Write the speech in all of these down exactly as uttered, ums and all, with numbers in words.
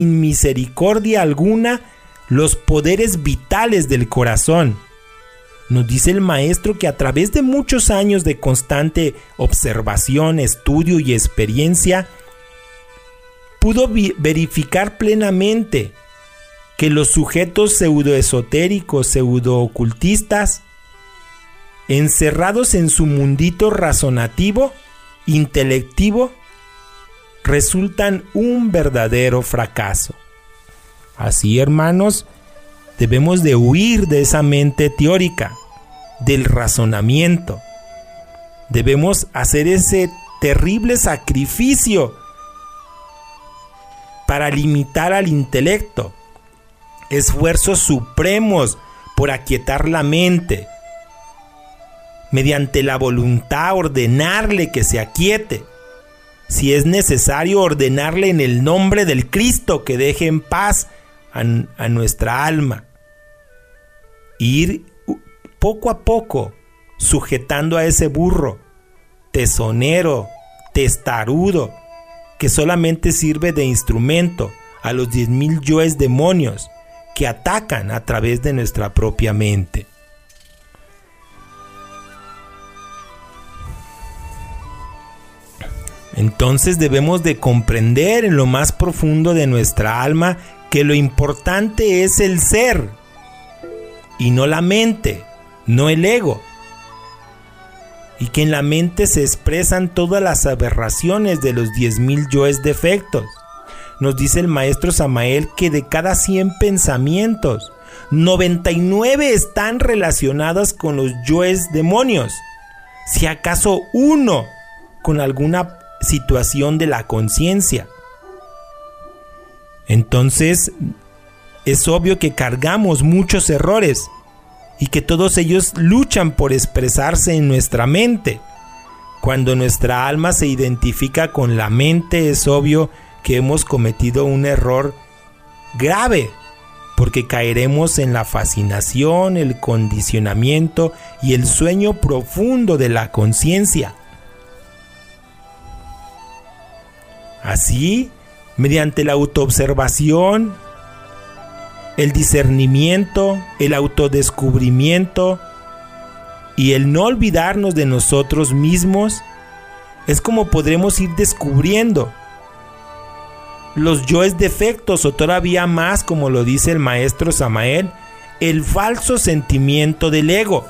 sin misericordia alguna los poderes vitales del corazón. Nos dice el maestro que a través de muchos años de constante observación, estudio y experiencia, pudo vi- verificar plenamente que los sujetos pseudoesotéricos, pseudoocultistas, encerrados en su mundito razonativo, intelectivo, resultan un verdadero fracaso. Así, hermanos, debemos de huir de esa mente teórica, del razonamiento. Debemos hacer ese terrible sacrificio para limitar al intelecto, esfuerzos supremos por aquietar la mente, mediante la voluntad ordenarle que se aquiete. Si es necesario, ordenarle en el nombre del Cristo que deje en paz a, a nuestra alma. Ir poco a poco sujetando a ese burro tesonero, testarudo, que solamente sirve de instrumento a los diez mil yoes demonios que atacan a través de nuestra propia mente. Entonces debemos de comprender en lo más profundo de nuestra alma que lo importante es el ser y no la mente, no el ego. Y que en la mente se expresan todas las aberraciones de los diez mil yoes defectos. Nos dice el maestro Samael que de cada cien pensamientos, noventa y nueve están relacionadas con los yoes demonios, si acaso uno con alguna situación de la conciencia. Entonces es obvio que cargamos muchos errores y que todos ellos luchan por expresarse en nuestra mente. Cuando nuestra alma se identifica con la mente, es obvio que hemos cometido un error grave, porque caeremos en la fascinación, el condicionamiento y el sueño profundo de la conciencia. Así, mediante la autoobservación, el discernimiento, el autodescubrimiento y el no olvidarnos de nosotros mismos, es como podremos ir descubriendo los yoes defectos, o todavía más, como lo dice el maestro Samael, el falso sentimiento del ego,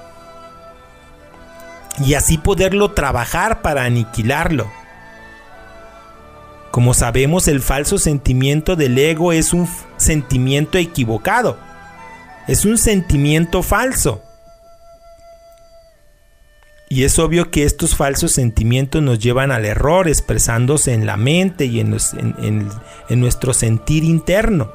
y así poderlo trabajar para aniquilarlo. Como sabemos, el falso sentimiento del ego es un sentimiento equivocado, es un sentimiento falso. Y es obvio que estos falsos sentimientos nos llevan al error, expresándose en la mente y en, los, en, en, en nuestro sentir interno.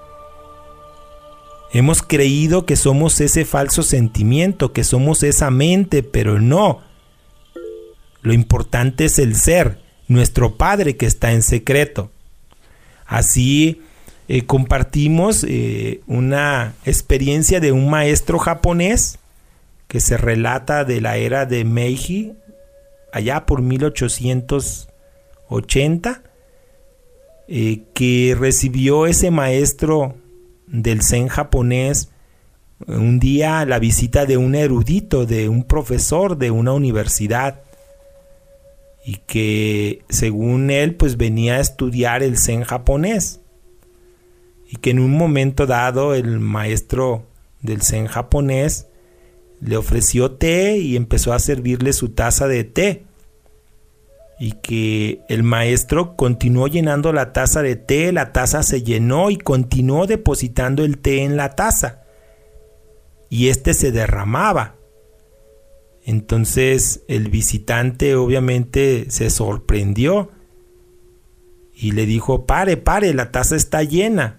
Hemos creído que somos ese falso sentimiento, que somos esa mente, pero no. Lo importante es el ser, nuestro Padre que está en secreto. Así eh, compartimos eh, una experiencia de un maestro japonés que se relata de la era de Meiji, allá por mil ochocientos ochenta, eh, que recibió ese maestro del zen japonés un día la visita de un erudito, de un profesor de una universidad, y que según él pues venía a estudiar el zen japonés, y que en un momento dado el maestro del zen japonés le ofreció té y empezó a servirle su taza de té, y que el maestro continuó llenando la taza de té, la taza se llenó y continuó depositando el té en la taza, y este se derramaba. Entonces el visitante obviamente se sorprendió y le dijo: pare, pare, la taza está llena,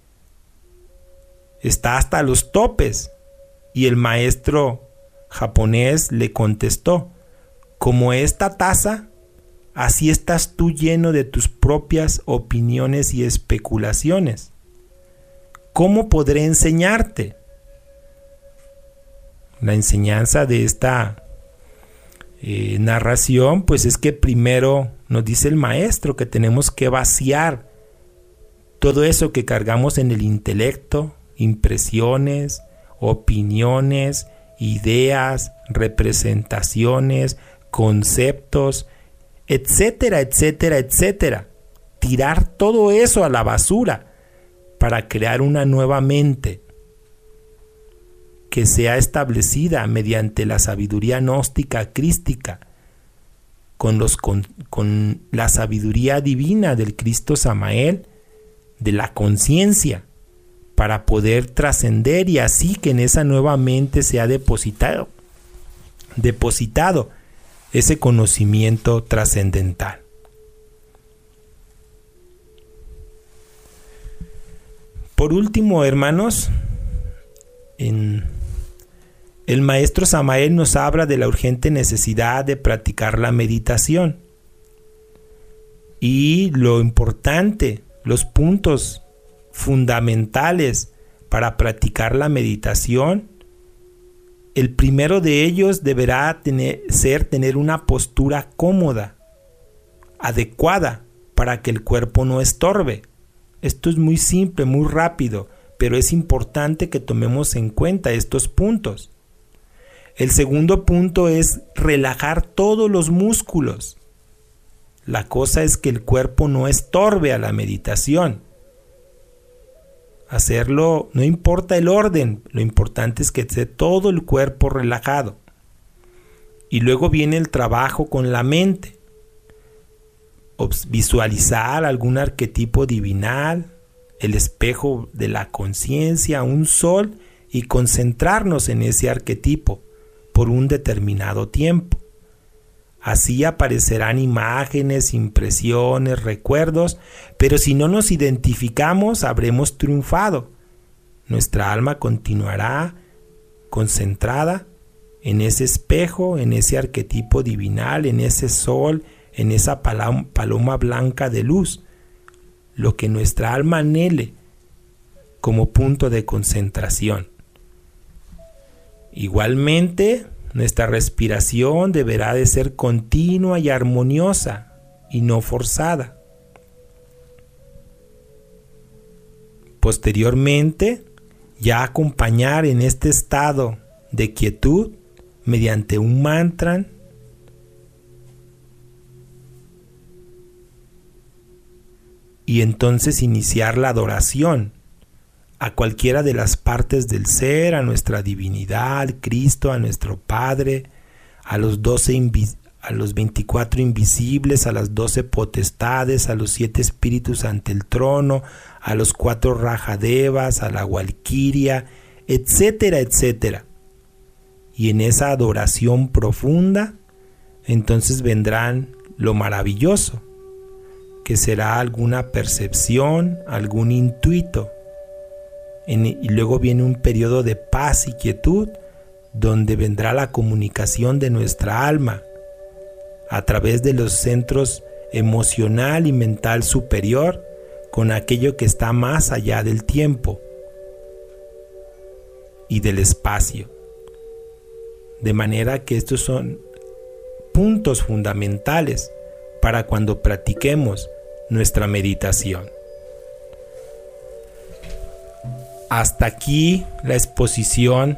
está hasta los topes. Y el maestro japonés le contestó: como esta taza, así estás tú lleno de tus propias opiniones y especulaciones. ¿Cómo podré enseñarte? La enseñanza de esta eh, narración pues es que primero nos dice el maestro que tenemos que vaciar todo eso que cargamos en el intelecto, impresiones, opiniones, ideas, representaciones, conceptos, etcétera, etcétera, etcétera. Tirar todo eso a la basura para crear una nueva mente que sea establecida mediante la sabiduría gnóstica crística, con, los, con, con la sabiduría divina del Cristo Samael, de la conciencia, para poder trascender y así que en esa nueva mente sea depositado, depositado ese conocimiento trascendental. Por último, hermanos, en el maestro Samael nos habla de la urgente necesidad de practicar la meditación y lo importante, los puntos fundamentales para practicar la meditación. El primero de ellos deberá tener, ser tener una postura cómoda, adecuada, para que el cuerpo no estorbe. Esto es muy simple, muy rápido, pero es importante que tomemos en cuenta estos puntos. El segundo punto es relajar todos los músculos. La cosa es que el cuerpo no estorbe a la meditación. Hacerlo, no importa el orden, lo importante es que esté todo el cuerpo relajado. Y luego viene el trabajo con la mente. Visualizar algún arquetipo divinal, el espejo de la conciencia, un sol, y concentrarnos en ese arquetipo por un determinado tiempo. Así aparecerán imágenes, impresiones, recuerdos, pero si no nos identificamos, habremos triunfado. Nuestra alma continuará concentrada en ese espejo, en ese arquetipo divinal, en ese sol, en esa paloma blanca de luz, lo que nuestra alma anhele como punto de concentración. Igualmente, nuestra respiración deberá de ser continua y armoniosa y no forzada. Posteriormente, ya acompañar en este estado de quietud mediante un mantra y entonces iniciar la adoración a cualquiera de las partes del ser, a nuestra divinidad, al Cristo, a nuestro Padre, a los doce invi- a los veinticuatro invisibles, a las doce potestades, a los siete espíritus ante el trono, a los cuatro Rajadevas, a la Walquiria, etcétera, etcétera. Y en esa adoración profunda, entonces vendrán lo maravilloso, que será alguna percepción, algún intuito. En, y luego viene un periodo de paz y quietud, donde vendrá la comunicación de nuestra alma a través de los centros emocional y mental superior con aquello que está más allá del tiempo y del espacio. De manera que estos son puntos fundamentales para cuando practiquemos nuestra meditación. Hasta aquí la exposición,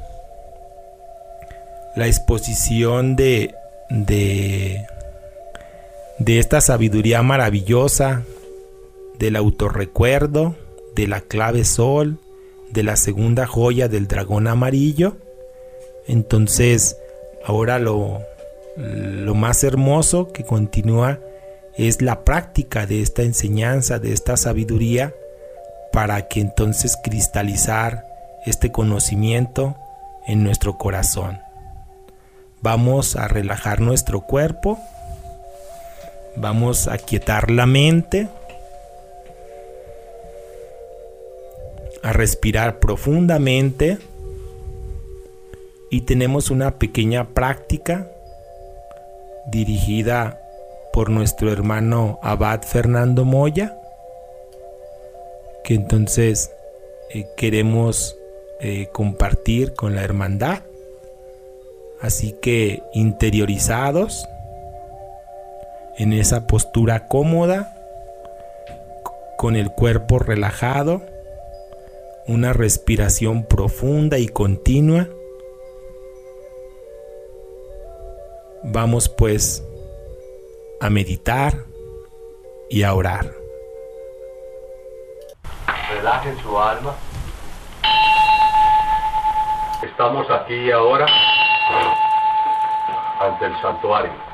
la exposición de, de, de esta sabiduría maravillosa, del autorrecuerdo, de la clave sol, de la segunda joya del dragón amarillo. Entonces, ahora lo, lo más hermoso que continúa es la práctica de esta enseñanza, de esta sabiduría, para que entonces cristalizar este conocimiento en nuestro corazón. Vamos a relajar nuestro cuerpo, vamos a aquietar la mente, a respirar profundamente, y tenemos una pequeña práctica dirigida por nuestro hermano Abad Fernando Moya, que entonces eh, queremos eh, compartir con la hermandad. Así que interiorizados en esa postura cómoda, con el cuerpo relajado, una respiración profunda y continua. Vamos pues a meditar y a orar. Relajen su alma. Estamos aquí ahora ante el santuario.